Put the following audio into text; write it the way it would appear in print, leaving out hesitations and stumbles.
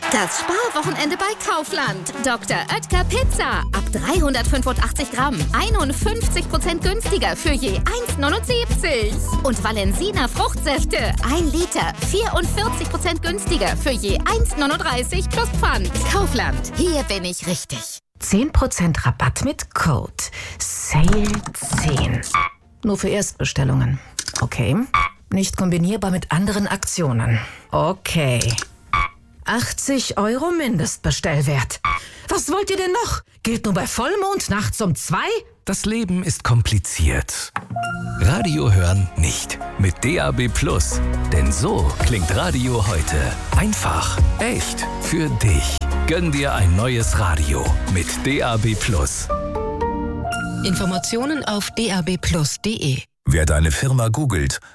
Das Sparwochenende bei Kaufland. Dr. Oetker Pizza. Ab 385 Gramm. 51% günstiger für je 1,79. Und Valensina Fruchtsäfte. 1 Liter. 44% günstiger für je 1,39 plus Pfand. Kaufland. Hier bin ich richtig. 10% Rabatt mit Code SALE10. Nur für Erstbestellungen. Okay. Nicht kombinierbar mit anderen Aktionen. Okay. 80 € Mindestbestellwert. Was wollt ihr denn noch? Gilt nur bei Vollmond nachts um 2? Das Leben ist kompliziert. Radio hören nicht. Mit DAB+. Denn so klingt Radio heute. Einfach, echt, für dich. Gönn dir ein neues Radio mit DAB+. Informationen auf dabplus.de. Wer deine Firma googelt,